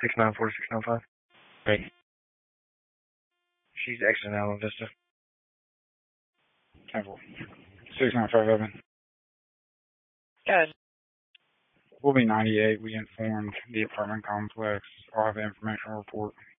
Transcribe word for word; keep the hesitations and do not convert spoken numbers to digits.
six nine four six nine five. Okay. She's exiting Allen Vista. Temple. six nine five Evan. Good. We'll be ninety-eight. We informed the apartment complex. I'll have an information report.